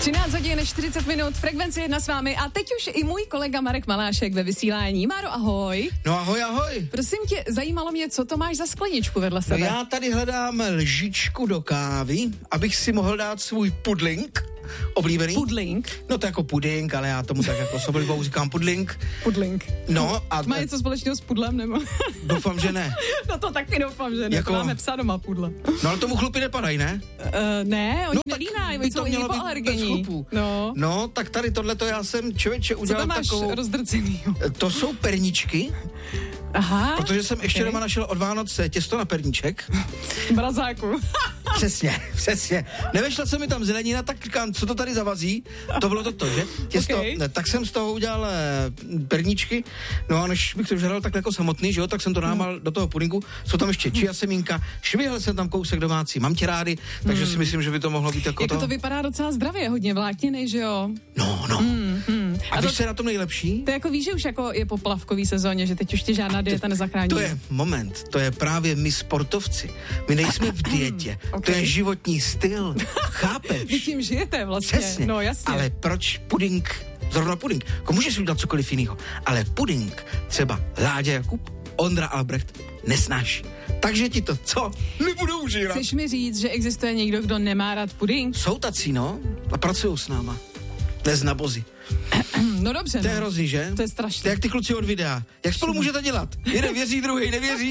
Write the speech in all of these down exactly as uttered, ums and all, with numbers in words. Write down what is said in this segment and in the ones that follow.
třináct hodin, čtyřicet minut, frekvence jedna s vámi a teď už i můj kolega Marek Malášek ve vysílání. Máro, ahoj. No ahoj, ahoj. Prosím tě, zajímalo mě, co to máš za skleničku vedle sebe. No já tady hledám lžičku do kávy, abych si mohl dát svůj pudling. Oblíbený. Pudling? No to jako puding, ale já tomu tak jako s oblibou říkám pudling. Pudling. No a... Má něco společného s pudlem, nebo? Doufám, že ne. No to taky doufám, že ne. Jako... To máme psa doma, pudle. No ale tomu chlupy nepadají, ne? Uh, ne, oni no, nelínají, oni jsou hypoalergenní. No. no, tak tady tohleto já jsem člověče udělal co to máš takovou... rozdrcenýho? To jsou perničky. Aha. Protože jsem ještě okay. doma našel od Vánoc těsto na perníček. Brazáku. Přesně, přesně. Nevešla se mi tam zelenina, tak říkám, co to tady zavazí? To bylo to, že? Těsto, okay. ne, tak jsem z toho udělal e, perníčky, no a než bych to žral tak jako samotný, že jo, tak jsem to námal hmm. do toho pudingu. Jsou tam ještě chia semínka, švihl jsem tam kousek domácí, mám tě rády, takže hmm. si myslím, že by to mohlo být jako, jako to. to vypadá docela zdravě, hodně vlákniny, že jo? No, no. Hmm, hmm. A, a víš, co je na tom nejlepší? To jako víš, že už jako je po plavkový sezóně, že teď už tě žádná dieta nezachrání. To je moment, to je právě my sportovci. My nejsme v dietě. Okay. To je životní styl. Chápeš? Vy tím žijete vlastně. Přesně. No jasně. Ale proč puding? Zrovna puding. Jako můžeš udělat cokoliv jiného, ale puding třeba Láďa Jakub, Ondra Albrecht nesnáší. Takže ti to co? Nebudou žírat. Chceš mi říct, že existuje někdo, kdo nemá rád puding? Jsou tací, no. A pracují s náma. Dnes na bozi. No dobře. To je no. hrozný, že? To je strašný. To je jak ty kluci od videa. Jak spolu můžete dělat? Jeden věří, druhý nevěří.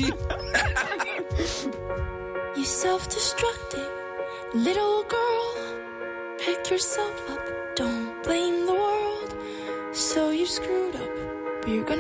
You self-destructing little girl. Pick yourself up, don't blame the world. So you screwed up, but you're gonna